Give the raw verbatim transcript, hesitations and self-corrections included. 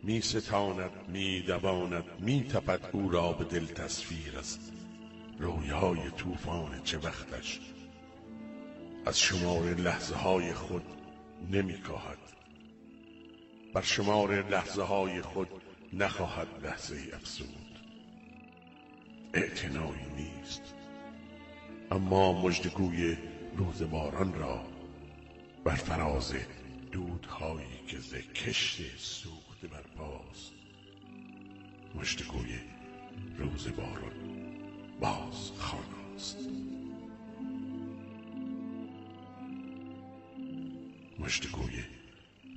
می ستاند می دواند می تپد او را به دل تصویر از رویای طوفان چه وقتش، از شمار لحظه های خود نمی کاهد، بر شمار لحظه های خود نخواهد لحظه افزود. اعتنایی نیست، اما مژدگوی روز باران را بر فراز دودهایی که ز کشت سوخته برپاست، مژدگوی روز باران باز خواست. مژدگوی